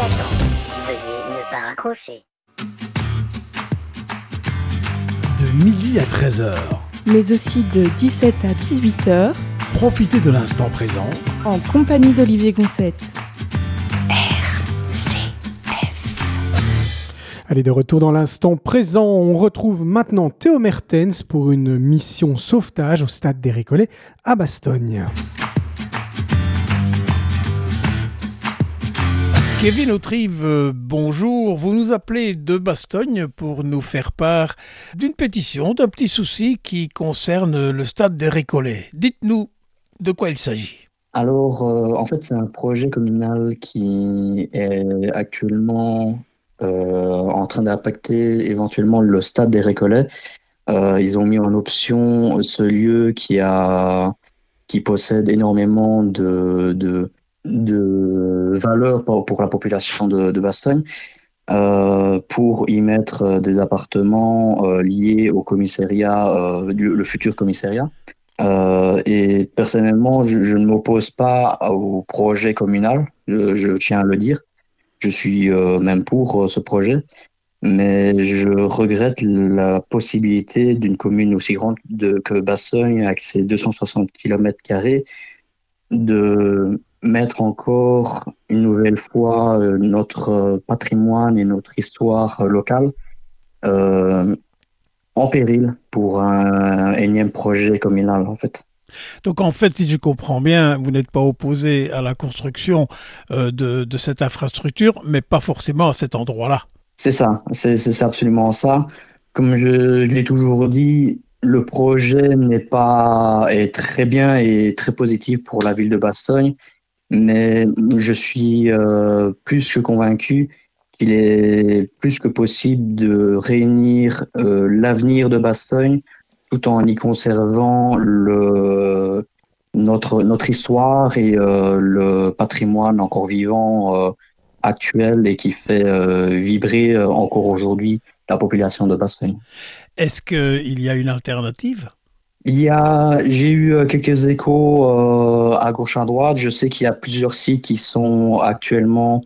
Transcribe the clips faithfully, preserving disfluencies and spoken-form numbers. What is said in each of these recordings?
attend. Veuillez ne pas raccrocher. De midi à treize heures. Mais aussi de dix-sept à dix-huit heures. Profitez de l'instant présent. En compagnie d'Olivier Gonçette. Allez, de retour dans l'instant présent, on retrouve maintenant Théo Mertens pour une mission sauvetage au stade des Récollets à Bastogne. Kevin Autrive, euh, bonjour. Vous nous appelez de Bastogne pour nous faire part d'une pétition, d'un petit souci qui concerne le stade des Récollets. Dites-nous de quoi il s'agit. Alors, euh, en fait, c'est un projet communal qui est actuellement euh, en train d'impacter éventuellement le stade des Récollets. Euh, ils ont mis en option ce lieu qui a, qui possède énormément de, de, de valeur pour, pour la population de, de Bastogne, euh, pour y mettre des appartements euh, liés au commissariat, euh, le, le futur commissariat. Euh, et personnellement, je, je ne m'oppose pas au projet communal, je, je tiens à le dire. Je suis euh, même pour euh, ce projet, mais je regrette la possibilité d'une commune aussi grande de, que Bastogne, avec ses deux cent soixante kilomètres carrés, de mettre encore une nouvelle fois euh, notre patrimoine et notre histoire euh, locale euh, en péril pour un énième projet communal, en fait. Donc en fait, si je comprends bien, vous n'êtes pas opposé à la construction euh, de, de cette infrastructure, mais pas forcément à cet endroit-là. C'est ça, c'est, c'est absolument ça. Comme je, je l'ai toujours dit, le projet n'est pas est très bien et très positif pour la ville de Bastogne, mais je suis euh, plus que convaincu qu'il est plus que possible de réunir euh, l'avenir de Bastogne tout en y conservant le, notre, notre histoire et euh, le patrimoine encore vivant euh, actuel et qui fait euh, vibrer euh, encore aujourd'hui la population de Bastogne. Est-ce qu'il y a une alternative ? Il y a, j'ai eu quelques échos euh, à gauche à droite. Je sais qu'il y a plusieurs sites qui sont actuellement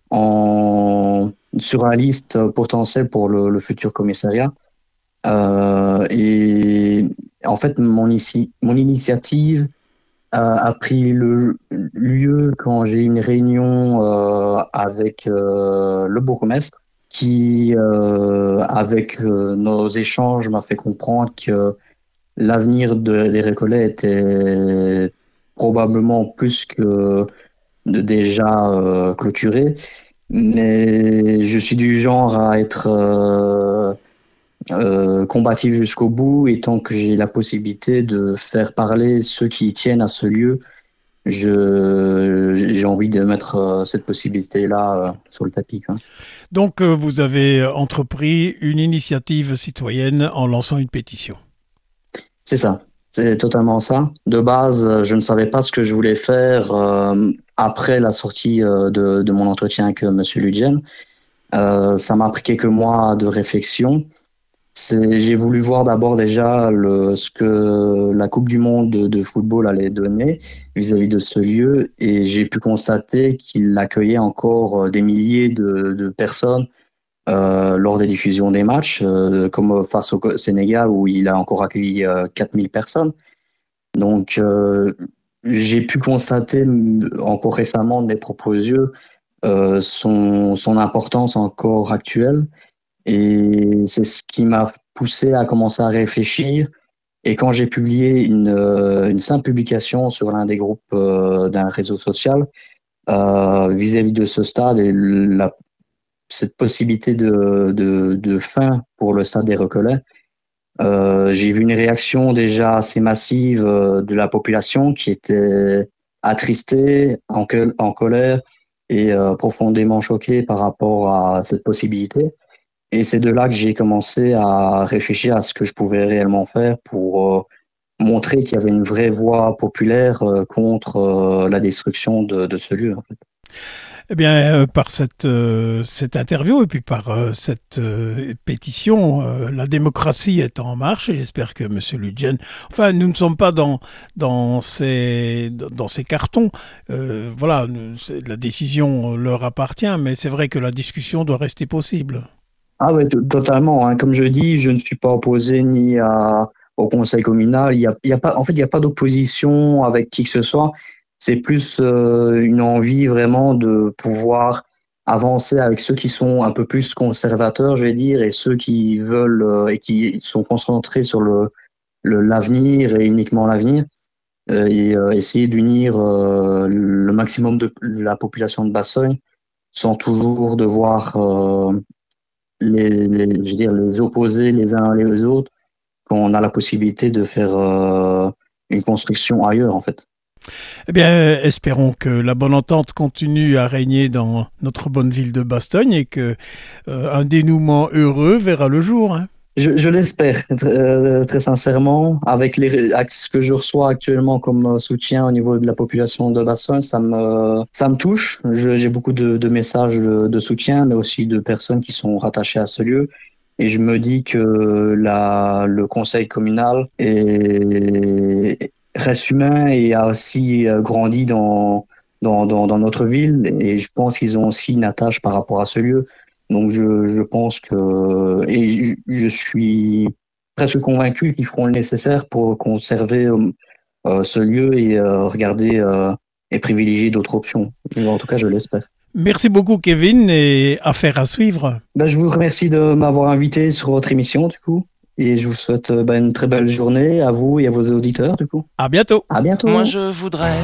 en, sur la liste potentielle pour le, le futur commissariat. Euh, et en fait, mon, ici, mon initiative a, a pris le lieu quand j'ai eu une réunion euh, avec euh, le bourgmestre qui, euh, avec euh, nos échanges, m'a fait comprendre que l'avenir de, des Récollets était probablement plus que de déjà euh, clôturé, mais je suis du genre à être euh, euh, combatif jusqu'au bout, et tant que j'ai la possibilité de faire parler ceux qui tiennent à ce lieu, je, j'ai envie de mettre euh, cette possibilité-là euh, sur le tapis, quoi. Donc euh, vous avez entrepris une initiative citoyenne en lançant une pétition. C'est ça, c'est totalement ça. De base, je ne savais pas ce que je voulais faire euh, après la sortie euh, de, de mon entretien avec M. Ludgen. Euh, ça m'a pris quelques mois de réflexion. C'est, j'ai voulu voir d'abord déjà le, ce que la Coupe du Monde de, de football allait donner vis-à-vis de ce lieu, et j'ai pu constater qu'il accueillait encore des milliers de, de personnes Euh, lors des diffusions des matchs, euh, comme face au Sénégal où il a encore accueilli euh, quatre mille personnes. Donc, euh, j'ai pu constater encore récemment de mes propres yeux euh, son, son importance encore actuelle. Et c'est ce qui m'a poussé à commencer à réfléchir. Et quand j'ai publié une, euh, une simple publication sur l'un des groupes euh, d'un réseau social euh, vis-à-vis de ce stade et la cette possibilité de, de, de fin pour le stade des Récollets, euh, j'ai vu une réaction déjà assez massive euh, de la population qui était attristée, en, en colère et euh, profondément choquée par rapport à cette possibilité. Et c'est de là que j'ai commencé à réfléchir à ce que je pouvais réellement faire pour euh, montrer qu'il y avait une vraie voix populaire euh, contre euh, la destruction de, de ce lieu, en fait. Eh bien, euh, par cette, euh, cette interview et puis par euh, cette euh, pétition, euh, la démocratie est en marche et j'espère que M. Ludgen... Enfin, nous ne sommes pas dans, dans, ces, dans ces cartons. Euh, voilà, la décision leur appartient, mais c'est vrai que la discussion doit rester possible. Ah oui, totalement. Hein. Comme je dis, je ne suis pas opposé ni à, au conseil communal. Il y a, il y a pas, en fait, il n'y a pas d'opposition avec qui que ce soit. C'est plus euh, une envie vraiment de pouvoir avancer avec ceux qui sont un peu plus conservateurs, je vais dire, et ceux qui veulent euh, et qui sont concentrés sur le, le l'avenir et uniquement l'avenir, euh, et euh, essayer d'unir euh, le maximum de la population de Bastogne sans toujours devoir euh, les, les, je veux dire, les opposer les uns les autres, quand on a la possibilité de faire euh, une construction ailleurs, en fait. Eh bien, espérons que la bonne entente continue à régner dans notre bonne ville de Bastogne et que euh, un dénouement heureux verra le jour. Hein. Je, je l'espère, euh, très sincèrement. Avec, les, avec ce que je reçois actuellement comme soutien au niveau de la population de Bastogne, ça me, ça me touche. Je, j'ai beaucoup de, de messages de, de soutien, mais aussi de personnes qui sont rattachées à ce lieu. Et je me dis que la, le conseil communal est, reste humain et a aussi grandi dans, dans, dans, dans notre ville. Et je pense qu'ils ont aussi une attache par rapport à ce lieu. Donc je, je pense que, et je, je suis presque convaincu qu'ils feront le nécessaire pour conserver euh, ce lieu et euh, regarder euh, et privilégier d'autres options. En tout cas, je l'espère. Merci beaucoup Kevin et affaire à suivre. Ben, je vous remercie de m'avoir invité sur votre émission du coup. Et je vous souhaite ben, une très belle journée à vous et à vos auditeurs, du coup. À bientôt. À bientôt. Moi, je voudrais